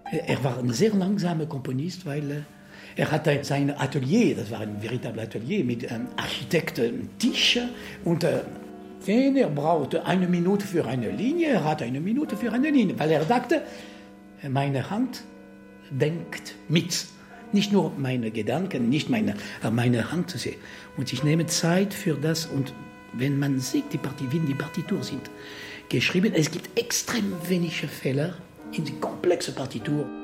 Er war ein sehr langsamer Komponist, weil er hatte sein Atelier, das war ein veritables Atelier mit einem Architektentisch und wenn er brauchte 1 Minute für eine Linie, er hatte 1 Minute für eine Linie, weil er dachte, meine Hand denkt mit. Nicht nur meine Gedanken, nicht meine Hand zu sehen. Und ich nehme Zeit für das und wenn man sieht, wie die Partitur sind geschrieben, es gibt extrem wenige Fehler in die komplexe Partitur.